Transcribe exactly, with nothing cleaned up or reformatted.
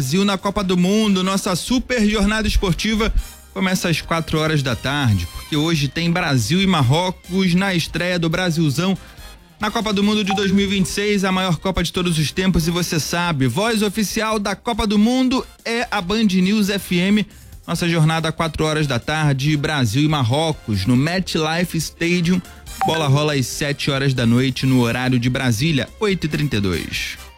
Brasil na Copa do Mundo, nossa super jornada esportiva começa às quatro horas da tarde, porque hoje tem Brasil e Marrocos na estreia do Brasilzão na Copa do Mundo de dois mil e vinte e seis, a maior Copa de todos os tempos, e você sabe, voz oficial da Copa do Mundo é a Band News F M. Nossa jornada às quatro horas da tarde, Brasil e Marrocos no MetLife Stadium. Bola rola às sete horas da noite no horário de Brasília, oito e trinta e dois.